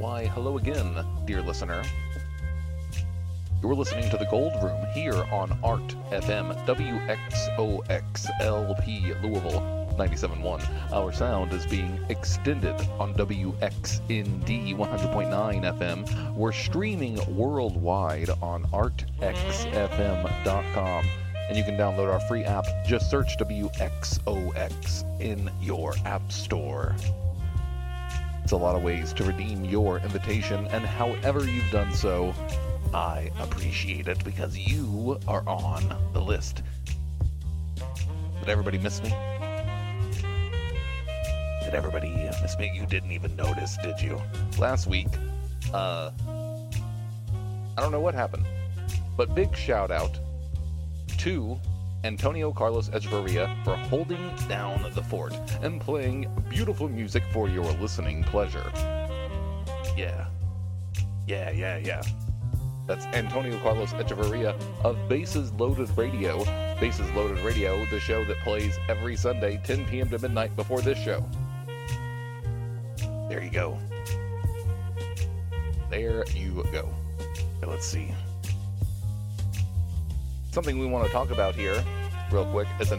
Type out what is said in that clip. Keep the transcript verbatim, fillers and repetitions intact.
Why, hello again, dear listener. You're listening to the Gold Room here on Art F M, W X O X L P Louisville ninety-seven point one. Our sound is being extended on W X N D one hundred point nine F M. We're streaming worldwide on art x f m dot com. And you can download our free app. Just search W X O X in your app store. It's a lot of ways to redeem your invitation, and however you've done so, I appreciate it because you are on the list. Did everybody miss me? Did everybody miss me? You didn't even notice, did you? Last week, uh, I don't know what happened, but big shout out to Antonio Carlos Echeverria for holding down the fort and playing beautiful music for your listening pleasure. Yeah. Yeah, yeah, yeah. That's Antonio Carlos Echeverria of Bases Loaded Radio. Bases Loaded Radio, the show that plays every Sunday, ten p.m. to midnight before this show. There you go. There you go. Okay, let's see. Something we want to talk about here, real quick, is an